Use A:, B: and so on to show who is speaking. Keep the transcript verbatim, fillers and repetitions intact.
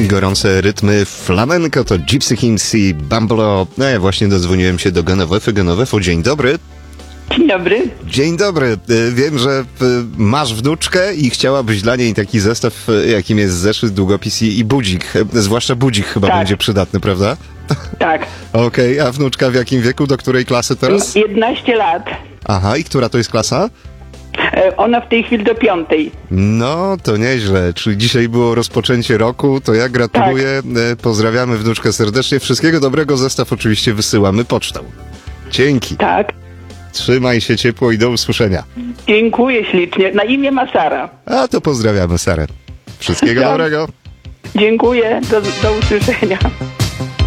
A: Gorące rytmy flamenco to Gypsy Kings i Bambolo. No ja właśnie dodzwoniłem się do Genowefy. Genowefo, dzień dobry.
B: Dzień dobry.
A: Dzień dobry. Wiem, że masz wnuczkę i chciałabyś dla niej taki zestaw, jakim jest zeszyt, długopis i, i budzik. Zwłaszcza budzik chyba
B: tak.
A: będzie przydatny, prawda?
B: Tak.
A: Okej, okay. A wnuczka w jakim wieku? Do której klasy teraz?
B: jedenaście lat.
A: Aha, i która to jest klasa?
B: Ona w tej chwili do piątej.
A: No, to nieźle. Czyli dzisiaj było rozpoczęcie roku, to ja gratuluję. Tak. Pozdrawiamy wnuczkę serdecznie. Wszystkiego dobrego, zestaw oczywiście wysyłamy pocztą. Dzięki.
B: Tak.
A: Trzymaj się ciepło i do usłyszenia.
B: Dziękuję ślicznie. Na imię ma Sara.
A: A to pozdrawiamy Sarę. Wszystkiego dobrego.
B: Dziękuję. Do, do usłyszenia.